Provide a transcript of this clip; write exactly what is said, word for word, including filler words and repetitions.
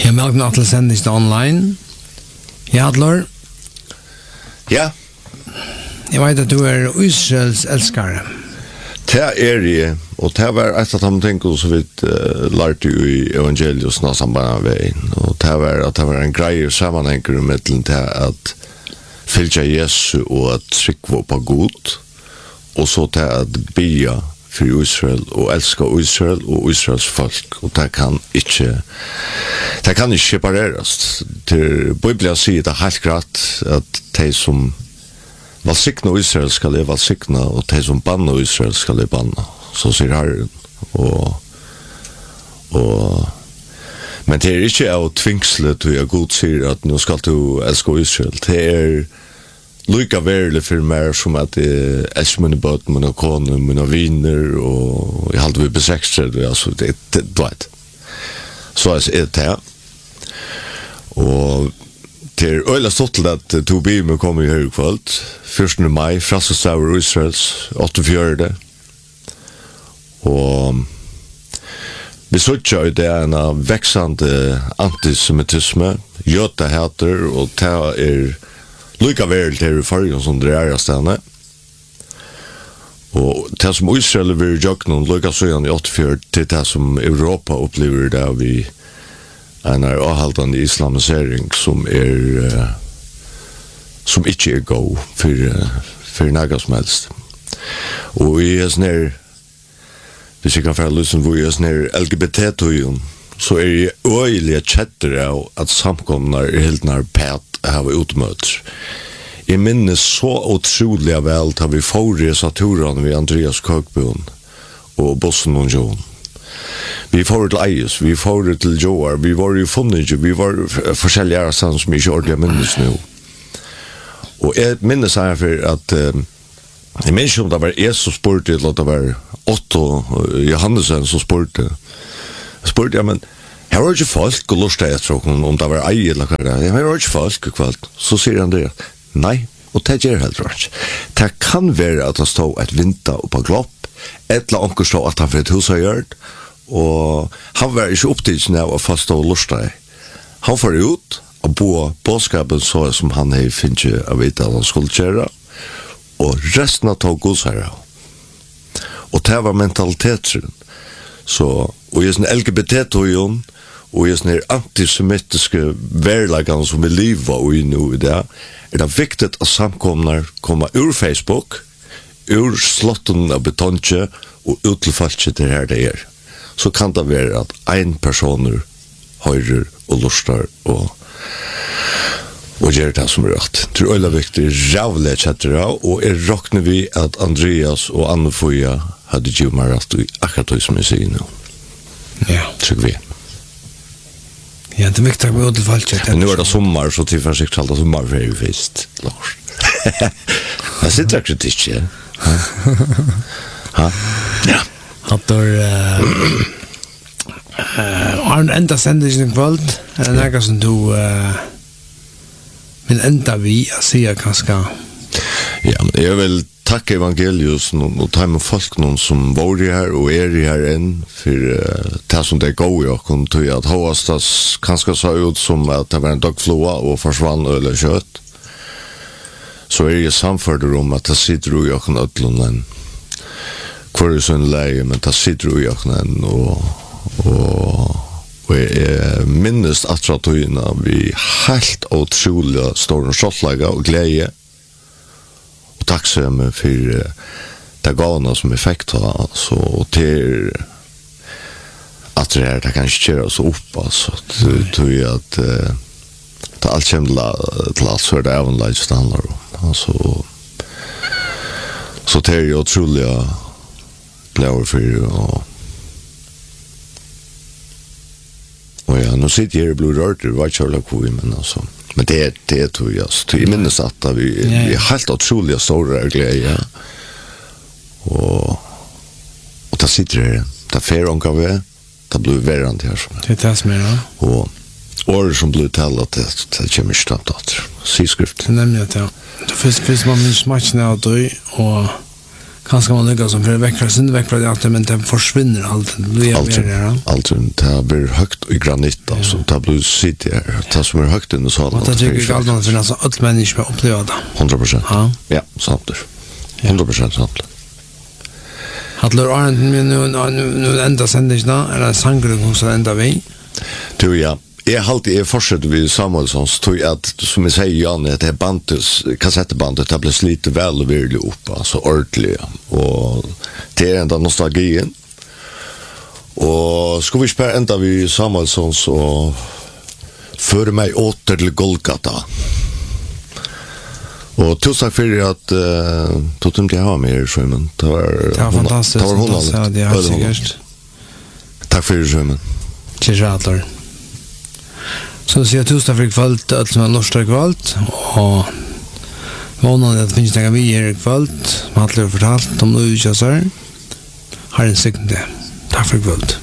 Jag märker att det sänds online. Jadlor. Ja. Jag vet att du är Israels älskare. Det är det, och det var ett av de tänker så vidt uh, lærte jo i evangeliet nå samband av veien, og det var at det var en greier sammenhenger i middelen til at fylgja Jesu og at trykva på god, og så til at bya for Israel og elska Israel og Israels folk, og det kan ikke det kan ikke separeres. Til Bibelen sier det helt greit at de som valsikna Israel skal leve valsikna, og de som banna Israel skal leve banna. Så sier Herren. Og, og, men det er ikke av tvingslet, og jeg god sier at nå skal du elske Israel. Det er lika verlig for meg som at jeg elsker mine bøt, mine kone, mine viner, og jeg halte vi besekstret, altså, det, det, du vet. Så er det det. Og det er øyla stått til at to bimer kommer i høykvalt, første mai, Frasestaver Israels, åttiofjörde. Og vi sørger jo det er en veksande antisemitisme, jøta heter, og det er lika vel til i fargen som det er i stedene. Og det som Israel vil gjøre noen lika søgene i åttiofjörde til det som Europa opplever det vi en er avhaldende islamisering som er uh, som ikke er god for, uh, for noe som helst. Og i er sånn her, hvis jeg kan få lysten hvor i er sånn her L G B T-tøyen, så er jeg øyelig kjetter av at samkomne er helt nær pæt av utmøter. Jeg minnes så utrolig vel da vi får i Saturene ved Andreas Køkbjørn og Bossen og Jon. Vi får til Eies, vi får til Joar, vi var i Fonninge, vi var forskjellige ærestand som ikke ordentlig minnes nå. Og jeg minnes her for at uh, jeg minnes om det var jeg som spurte, eller det var Otto Johannesen som spurte. Jeg spurte, ja, men her var ikke folk og lurt etter om, om det var ei eller hva det er. Her var ikke folk og kvalt. Så sier han det, nei, og det gjør helt rart. Det kan være at det stod et vinter oppe på glopp, et eller annet stod at han for et hus har gjort, og han var ikke opptidsen av å fastå og lurt deg. Han får ut og bo bådskapen så som han har finnet å vite at han skulle kjøre, og resten av tog gods her. Og det var mentaliteten. Så, og i sånne L G B T-tøyen, og i sånne antisemitiske verlegene som vi lever i nå i det, er det viktig at samkomner kommer ur Facebook, ur slotten av betonje, og ut til folk til her det er. Så kan det være at en personer høyrer og lustar og og gjør det som er rett. Det er veldig viktig, rævlig kjetter av, og jeg råkner vi at Andreas og Anne Foya hadde givet meg rett i akkurat det som jeg sier nå. Ja. Tror vi. Ja, det er viktig med utilfallet. Men nå er det sommer, så til for sikkert alt sommer for jeg visst, Lars. Jeg sitter akkurat ikke, ja. Ja. At du har en enda sendingen i kveld, er det noe som du uh, vil enda vi å si kanskje? Ja, men jeg vil takke evangelius og, og ta med folk noen som var her og er her enn for uh, det som det går i og kunne tog at Håastas kanskje så ut som at det var en dagfloa og forsvann eller kjøtt. Så er jeg samført om at det sitter jo i åkken ødlunden hvor er sånn leie, men det sitter jo i åkken og, og, og jeg minnes at tøyene vi helt utrolig står og kjøttlager og glede og takksomme for det gavene som jeg fikk ta, så til at det her det kan ikke kjøre så opp, altså, til at det alt kommer til alt så er det evenleis det handler om, altså, så det er jo utrolig glad for og og ja, nå sitter jeg her i Blod Rørter, det var ikke alle hvor vi, men altså men det er det, tror jeg, så jeg minnes at vi, vi er helt utrolig store glede, ja. og og det sitter her, det er fer omgang vi, det blir verant her det er det som er, ja. og året som blir talet, det, det kommer ikke tatt at si skrift. Det er nemlig at ja, det finnes man minst matchen av døy, og Kanske man lyckas som för veckor sen veckor det att men det försvinner allt. Du är Allt, mer allt det blir högt i granit alltså, det blir sitt här, det som är högt i salen. Och det tycker jag alltid för nästan alla människor upplever det. hundra procent. Ja. Ja, sant det. hundra procent sant. Hadler Arndt nu nu nu ända sändningen är en sångare som ända vi. Du ja. Jag halte är fortsatt vid Samuelssons tog att som jag säger Jan det är bandet kassettbandet det blir lite väl virkelig upp alltså ordentligt och det är ända nostalgin. Och ska vi spela ända vid Samuelssons och för mig åter till Golgata. Och tusen för att uh, tog inte jag ha mer Sjömen. Det var det var fantastiskt. Det var hon. Ja, det har säkert. Tack för det Sjömen. Tjejrater. Så ser jag tusen för kvällt att som är lördag kvällt och månaden att finns det vi här kvällt. Man har fortalt om nu så här. Har en sekund. Tack för kvällt.